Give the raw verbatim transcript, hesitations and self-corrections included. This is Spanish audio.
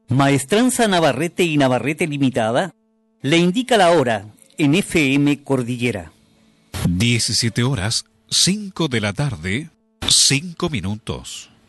Maestranza Navarrete y Navarrete Limitada le indica la hora en F M Cordillera. diecisiete horas, cinco de la tarde, cinco minutos.